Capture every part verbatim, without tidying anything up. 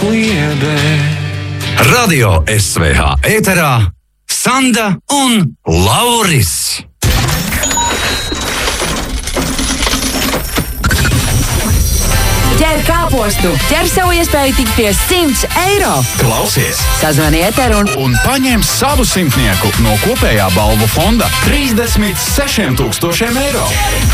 Liedē. Radio S V H ēterā Sanda un Lauris. Ķer kāpostu, ķer savu iespēju tikt pie simts eiro. Klausies, Sazvani ēteru un, un paņem savu simtnieku no kopējā balvu fonda trīsdesmit sešiem tūkstošiem eiro.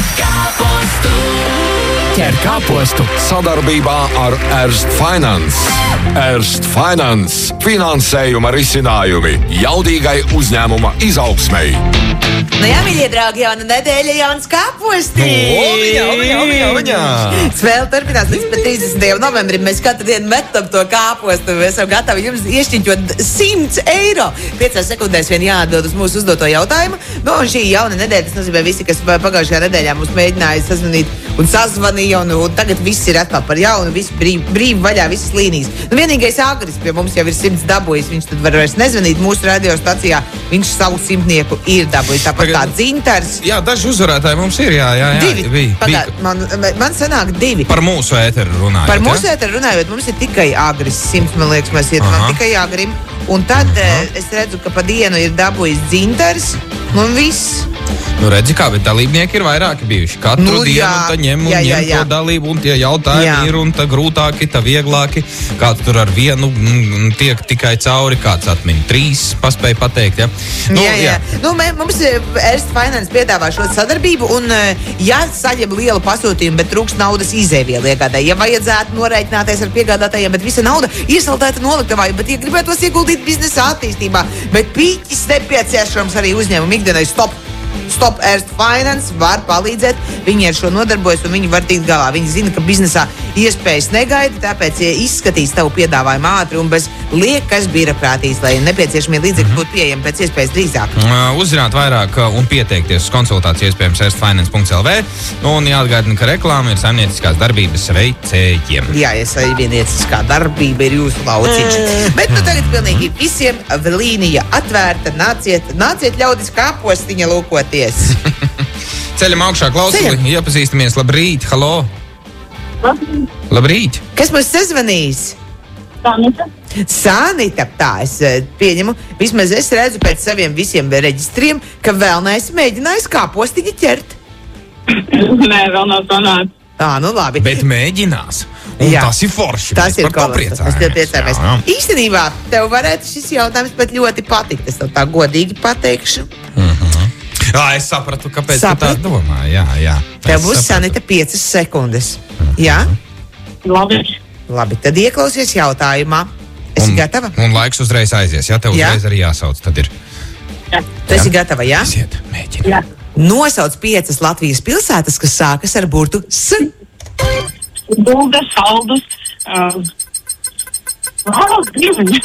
ķer kāpostu. Sadarbībā ar Erst Finance. Erst Finance – finansējuma risinājumi jaudīgai uzņēmuma izaugsmei. Nu jā, mīļie draugi, jauna nedēļa, jauns kāposti! Oviņā, oviņā, oviņā, oviņā! Spēle turpinās līdz pat trīsdesmitajam novembrim. Mēs katru dienu metam to kāpostu. Mēs esam gatavi jums iešķiņķot simts eiro. Piecās sekundēs vien jāatbild uz mūsu uzdoto jautājumu. Nu, un šī jauna nedēļa, tas nozīmē visi, kas pagājušajā nedēļā mums mēģināja sazvanīt un sazvanīja, un, un tagad viss ir atkal par jaunu, viss brīvi, brīvi vaļā, visas līnijas. Nu, vienīgais Agris pie mums jau ir simts dabūjis, viņš tad var vairs nezvanīt mūsu radiostacijā, viņš savu simtnieku ir dabūjis. Tāpat kā Dzintars. Jā, daži uzvarētāji mums ir, jā, jā, jā. Divi. Bija, Pagā, bija. man, man sanāk divi. Par mūsu ēteru runājot. Par mūsu ja? ēteru runājot, mums ir tikai Agris simts, man liekas, mēs ietamām tikai Agrim. Un tad uh, es redzu, ka pa dienu ir dabūjis Dzintars, un viss. Nu, redzi, kā, bet dalībnieki ir vairāki bijuši. Katru Nu, dienu jā. un tā ņem un Jā, jā, ņem jā. to dalību, un tie jautājumi Jā. ir, un tā grūtāki, tā vieglāki. Kāds tur ar vienu mm, tiek tikai cauri, kāds atmin trīs, paspēja pateikt, ja? Nu, jā, jā. Nu, mē, mums eh, Erst Finance piedāvā šo sadarbību, un eh, ja saņem lielu pasūtījumu, bet trūks naudas izēvielu iegādai, ja vajadzētu norēķināties ar piegādātājiem, bet visa nauda iesaldēta noliktavā, bet ja gribētos ieguldīt biznesa attīstībā, bet pīķis nepieciešams arī uzņēmumu ikdienai, stop! Stop Erst Finance var palīdzēt. Viņi ar šo nodarbojas un viņi var tikt galā. Viņi zina, ka biznesā iespējas negaida, tāpēc izskatīs tavu piedāvājumu ātri un bez liekas birokrātijas, lai nepieciešamie līdzekļi būtu pieejami pēc iespējas drīzāk. Uh, Uzzināt vairāk uh, un pieteikties uz konsultāciju iespējams erst finance punkts l v. Un jāatgādina, ka reklāma ir saimnieciskās darbības veicējiem. Jā, es arī viennieciskā darbība ir jūsu lauciņš. Bet nu tagad pilnīgi visiem līnija atvērta. Nāciet, nāciet ļaudis kāpostiņa lūkoties. Ceļam augšā klausuli, Ceļam. iepazīstamies. Labrīt, halo! Labrīt. Labrīt! Kas mums sazvanīs? Sanita. Sanita, tā es eh, pieņemu. Vismaz es redzu pēc saviem visiem reģistriem, ka vēl neesi mēģinājis kāpostiņu ķert. Nē, vēl nav sanācis. Ā, nu labi. Bet mēģinās. Un Jā. tas ir forši. Tas Mēs ir par to kolosāls. Mēs tev priecājamies. Jā, jā. Īstenībā tev varētu šis jautājums pat ļoti patikt. Es tev tā godīgi pateikšu. Jā, es sapratu, kāpēc Saprati? tu tā domā. Jā, jā. Tev Es būs sapratu. Sanita piecas sekundes. Jā? Labi. Labi, tad ieklausies jautājumā. Esi Un- gatava? Un laiks uzreiz aizies. Jā, tev Jā. uzreiz arī jāsauc. Tad ir. Jā. Tu esi gatava, jā? Aiziet, mēģini. Jā. Nosauc piecas Latvijas pilsētas, kas sākas ar burtu S. Bulga, saldus. Um, oh, Dieviņ.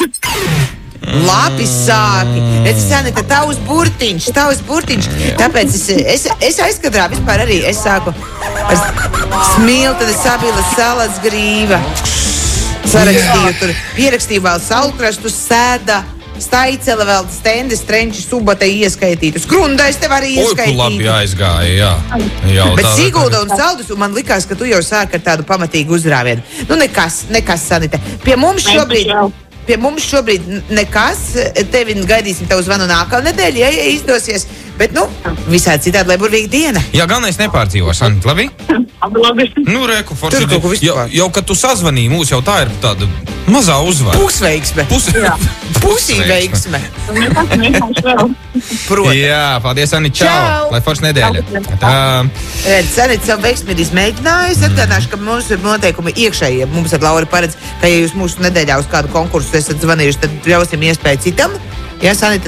Labi sāki. Redzi, Sanita, tavs burtiņš, tavs burtiņš. Tāpēc es, es, es aizkadrā vispār arī es sāku ar smilteni, sabila, salas grīva. Sarakstīju tur, pierakstīju vēl saulkrastu, sēda, staicela vēl, stendi, strenči, subate ieskaitītu. Skrundais tev arī Oi, ku labi ieskaitītu. aizgāja, jā. Jau Bet tā- Sigulda un Saldus, un man likās, ka tu jau sāki ar tādu pamatīgu uzrāvienu. Nu, nekas, nekas, Sanita. Pie mums šobrīd, pie mums šobrīd n- nekas. Tevi gaidīsim tev zvanu nākamā nedēļa, ja, ja izdosies. Bet, nu, visādi citādi, lai burvīga diena. Jā, galvenais nepārdzīvo, Sanita, labi? Labi, labi. Nu, reku, forši. Tur kaut ko vispār. jau, jau, kad tu sazvanīji, mūs jau tā ir tāda mazā uzvara. Pusveiksme. Pus... Pusīveiksme. Nekas, nekas vēl. Protams. Jā, paldies, Ani, čau. Čau. Lai forši nedēļa. Čau. Tā, Redz, Sanita savu veiksmi ir izmēģinājusi. Atgādināšu, ka mums ir noteikumi iekšējie. Mums ar Lauru paredz, ka, ja jūs mūsu nedēļā uz kādu konkursu esat zvanījuši, tad ļausim iespēju citam. Jā, Sanita